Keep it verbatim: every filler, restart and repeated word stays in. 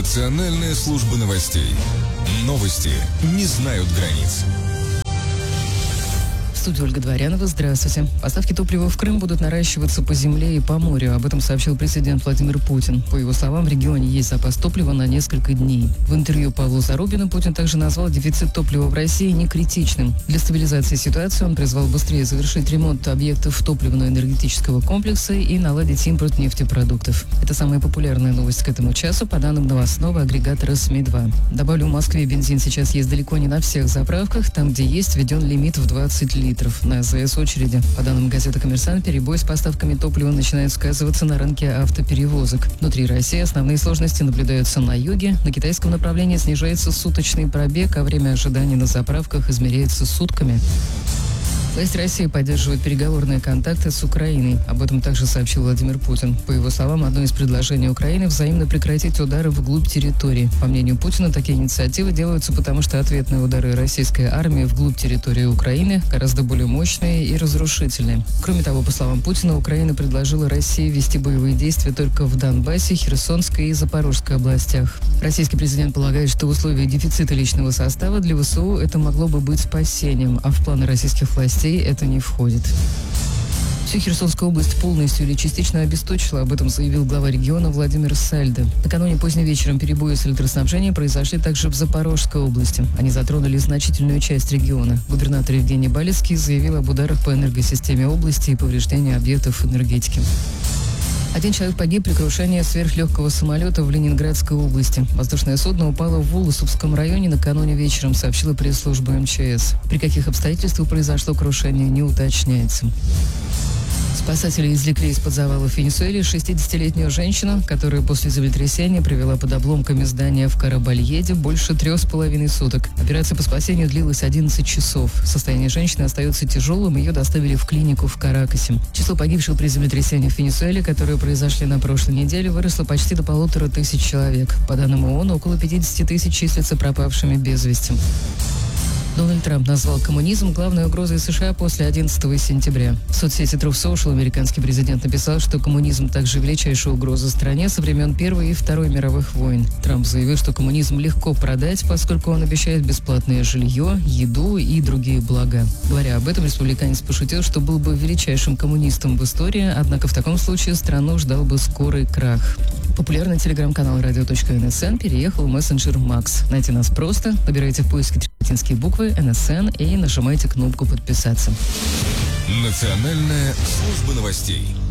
Национальная служба новостей. Новости не знают границ. В студии Ольга Дворянова. Здравствуйте. Поставки топлива в Крым будут наращиваться по земле и по морю. Об этом сообщил президент Владимир Путин. По его словам, в регионе есть запас топлива на несколько дней. В интервью Павлу Зарубину Путин также назвал дефицит топлива в России не критичным. Для стабилизации ситуации он призвал быстрее завершить ремонт объектов топливно-энергетического комплекса и наладить импорт нефтепродуктов. Это самая популярная новость к этому часу, по данным новостного агрегатора СМИ два. Добавлю, в Москве бензин сейчас есть далеко не на всех заправках. Там, где есть, введен лимит в двадцать литров. На АЗС очереди. По данным газеты «Коммерсант», перебой с поставками топлива начинает сказываться на рынке автоперевозок. Внутри России основные сложности наблюдаются на юге. На китайском направлении снижается суточный пробег, а время ожидания на заправках измеряется сутками. Власти России поддерживают переговорные контакты с Украиной. Об этом также сообщил Владимир Путин. По его словам, одно из предложений Украины – взаимно прекратить удары вглубь территории. По мнению Путина, такие инициативы делаются потому, что ответные удары российской армии вглубь территории Украины гораздо более мощные и разрушительные. Кроме того, по словам Путина, Украина предложила России вести боевые действия только в Донбассе, Херсонской и Запорожской областях. Российский президент полагает, что в условиях дефицита личного состава для ВСУ это могло бы быть спасением, а в планы российских властей это не входит. Всю Херсонскую область полностью или частично обесточила, об этом заявил глава региона Владимир Сальдо. Накануне поздним вечером перебои с электроснабжением произошли также в Запорожской области. Они затронули значительную часть региона. Губернатор Евгений Балицкий заявил об ударах по энергосистеме области и повреждении объектов энергетики. Один человек погиб при крушении сверхлегкого самолета в Ленинградской области. Воздушное судно упало в Волосовском районе накануне вечером, сообщила пресс-служба эм че эс. При каких обстоятельствах произошло крушение, не уточняется. Спасатели извлекли из-под завалов в Венесуэле шестидесятилетнюю женщину, которая после землетрясения провела под обломками здания в Карабальеде больше трех с половиной суток. Операция по спасению длилась одиннадцать часов. Состояние женщины остается тяжелым, ее доставили в клинику в Каракасе. Число погибших при землетрясении в Венесуэле, которые произошли на прошлой неделе, выросло почти до полутора тысяч человек. По данным ООН, около пятьдесят тысяч числятся пропавшими без вести. Дональд Трамп назвал коммунизм главной угрозой США после одиннадцатого сентября. В соцсети Truth Social американский президент написал, что коммунизм также величайшая угроза стране со времен Первой и Второй мировых войн. Трамп заявил, что коммунизм легко продать, поскольку он обещает бесплатное жилье, еду и другие блага. Говоря об этом, республиканец пошутил, что был бы величайшим коммунистом в истории, однако в таком случае страну ждал бы скорый крах. Популярный телеграм-канал радио точка эн эс эн переехал в мессенджер Макс. Найти нас просто. Набирайте в поиске латинские буквы эн эс эн и нажимайте кнопку «Подписаться». Национальная служба новостей.